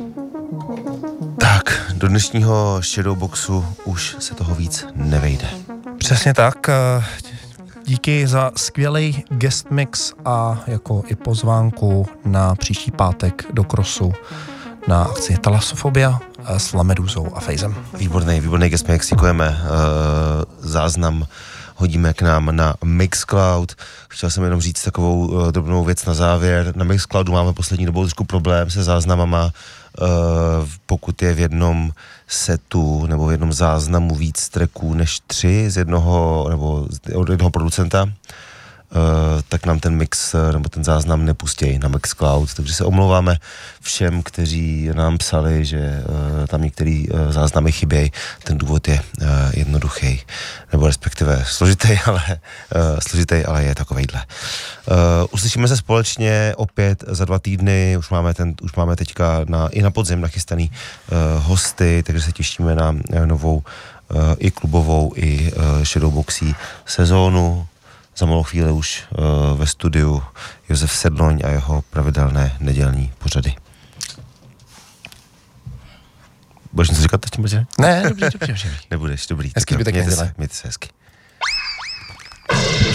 Tak, do dnešního Shadowboxu už se toho víc nevejde. Přesně tak. Díky za skvělý guest mix a jako i pozvánku na příští pátek do Crossu na akci Thalassofobia s Lamedusou a Fejzem. Výborný guest mix, děkujeme. Záznam hodíme k nám na Mixcloud. Chtěl jsem jenom říct takovou drobnou věc na závěr. Na Mixcloudu máme poslední dobou trošku problém se záznamama. Pokud je v jednom setu nebo v jednom záznamu víc tracků než 3 z jednoho nebo od jednoho producenta, tak nám ten mix nebo ten záznam nepustí na Mixcloud, takže se omlouváme všem, kteří nám psali, že tam některé záznamy chybějí. Ten důvod je jednoduchý, nebo respektive složitý, ale je takovejhle. Uslyšíme se společně opět za 2 týdny, už máme teďka i na podzim nachystaný hosty, takže se těšíme na novou i klubovou, i shadowboxí sezónu. Za malou chvíli už ve studiu Josef Sedloň a jeho pravidelné nedělní pořady. Budeš něco říkat teď, Matěj? Ne, dobře. Nebudeš, dobrý. Hezký zbytek neděle. Mějte se hezky.